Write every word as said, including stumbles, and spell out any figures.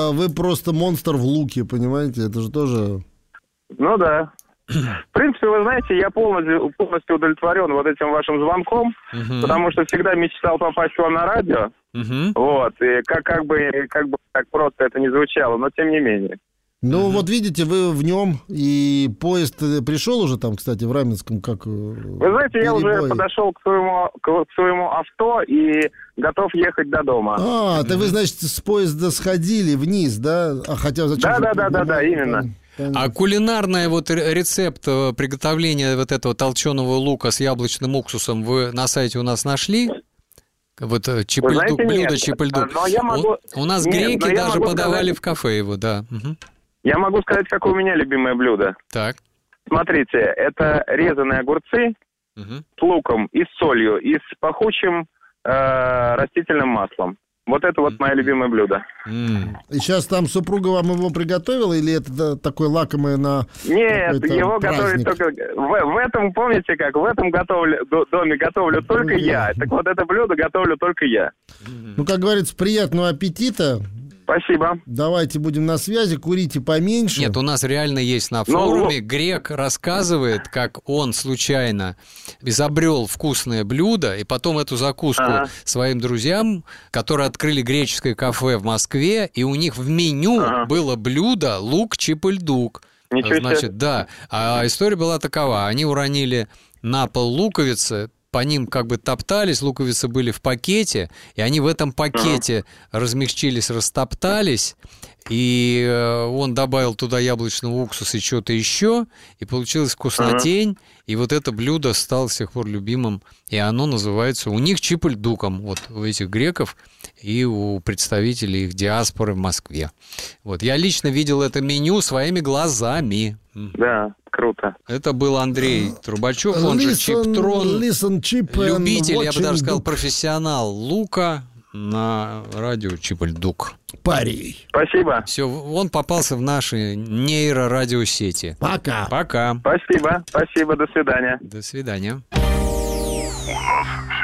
вы просто монстр в луке, понимаете? Это же тоже... Ну да. В принципе, вы знаете, я полностью, полностью удовлетворен вот этим вашим звонком, uh-huh. потому что всегда мечтал попасть к вам на радио. Uh-huh. Вот, и как, как бы, как бы так просто это не звучало, но тем не менее. Ну, uh-huh. вот видите, вы в нем, и поезд пришел уже там, кстати, в Раменском, как... Вы знаете, я уже подошел к своему, к своему авто и готов ехать до дома. А, это uh-huh. вы, значит, с поезда сходили вниз, да? А хотя зачем? Да-да-да-да, именно. А кулинарный вот рецепт приготовления вот этого толченого лука с яблочным уксусом вы на сайте у нас нашли? Вот чипельдук, блюдо чипельдук. Могу... У, у нас нет, греки даже подавали сказать... в кафе его, да. Угу. Я могу сказать, какое у меня любимое блюдо. Так. Смотрите, это резаные огурцы угу. с луком и с солью, и с пахучим э, растительным маслом. Вот это вот мое любимое блюдо. Mm. И сейчас там супруга вам его приготовила, или это такое лакомое на Нет, его готовит только... В, в этом, помните как, в этом готовлю, доме готовлю только mm. я. Так вот это блюдо готовлю только я. Ну, как говорится, приятного аппетита. Спасибо. Давайте будем на связи, курите поменьше. Нет, у нас реально есть на форуме. Но... Грек рассказывает, как он случайно изобрел вкусное блюдо, и потом эту закуску ага. своим друзьям, которые открыли греческое кафе в Москве, и у них в меню ага. было блюдо лук-чипельдук. Ничего себе. Значит, да. А история была такова. Они уронили на пол луковицы, по ним как бы топтались, луковицы были в пакете, и они в этом пакете uh-huh. размягчились, растоптались, и он добавил туда яблочного уксуса и что-то еще, и получилась вкуснотень, uh-huh. и вот это блюдо стало с тех пор любимым, и оно называется у них чипельдуком, вот у этих греков и у представителей их диаспоры в Москве. Вот, я лично видел это меню своими глазами. Да, круто. Это был Андрей Трубачев, он listen, же Чиптрон, listen, chip любитель, я бы даже сказал, профессионал лука на радио Чипельдук. Парень. Спасибо. Все, он попался в наши нейрорадиосети. Пока. Пока. Спасибо, спасибо, до свидания. До свидания.